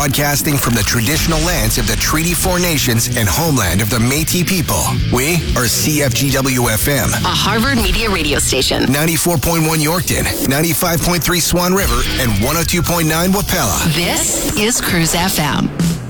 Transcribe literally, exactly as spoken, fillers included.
broadcasting from the traditional lands of the Treaty Four Nations and homeland of the Métis people. We are C F G W F M, a Harvard Media radio station. ninety-four point one Yorkton, ninety-five point three Swan River, and one oh two point nine Wapella. This is Cruise F M.